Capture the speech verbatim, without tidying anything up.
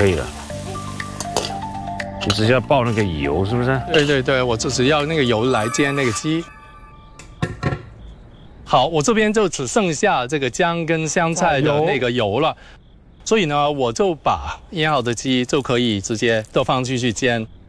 可以了。你只是要爆那个油，是不是？ 对对对，我就只要那个油来煎那个鸡。好，我这边就只剩下这个姜跟香菜的那个油了，所以呢，我就把腌好的鸡就可以直接都放进去煎。